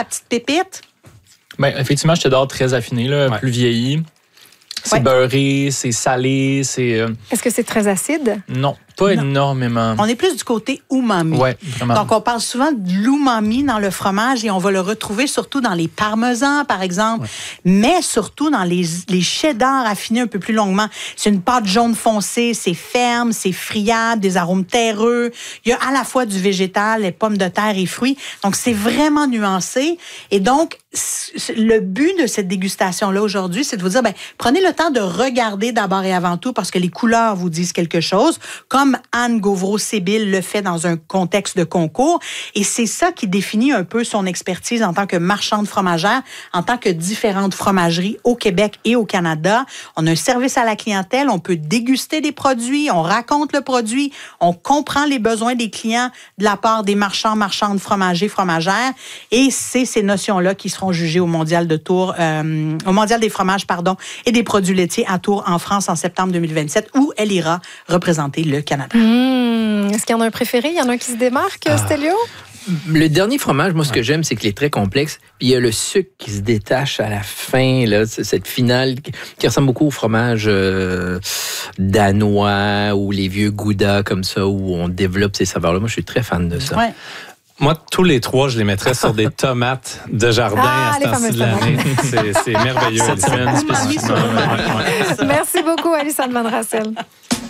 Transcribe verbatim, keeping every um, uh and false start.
la petite pépite? Bien, effectivement, cheddar très affiné, là, ouais. plus vieilli. C'est ouais. beurré, c'est salé, c'est... Euh... Est-ce que c'est très acide? Non, pas non. énormément. On est plus du côté umami. Oui, vraiment. Donc, on parle souvent de l'umami dans le fromage et on va le retrouver surtout dans les parmesans, par exemple, ouais. mais surtout dans les, les cheddars affinés un peu plus longuement. C'est une pâte jaune foncée, c'est ferme, c'est friable, des arômes terreux. Il y a à la fois du végétal, les pommes de terre et fruits. Donc, c'est vraiment nuancé. Et donc, le but de cette dégustation-là aujourd'hui, c'est de vous dire, ben, prenez le temps de regarder d'abord et avant tout parce que les couleurs vous disent quelque chose, comme Anne Gauvreau-Sébil le fait dans un contexte de concours. Et c'est ça qui définit un peu son expertise en tant que marchande fromagère, en tant que différentes fromageries au Québec et au Canada. On a un service à la clientèle, on peut déguster des produits, on raconte le produit, on comprend les besoins des clients de la part des marchands, marchandes, fromagers, fromagères. Et c'est ces notions-là qui seront jugées au Mondial de Tours, euh, au Mondial des fromages, pardon, et des produits laitiers à Tours en France en septembre deux mille vingt-sept, où elle ira représenter le Canada. Mmh. Est-ce qu'il y en a un préféré? Il y en a un qui se démarque, ah. Stélio? Le dernier fromage, moi, ce que j'aime, c'est qu'il est très complexe. Puis il y a le sucre qui se détache à la fin, là, cette finale qui ressemble beaucoup au fromage euh, danois ou les vieux Gouda comme ça, où on développe ces saveurs-là. Moi, je suis très fan de ça. Ouais. Moi, tous les trois, je les mettrais sur des tomates de jardin ah, à ce temps-ci de l'année. C'est, c'est merveilleux. Cette semaine spécifiquement. Merci beaucoup, Alison Van Rassel.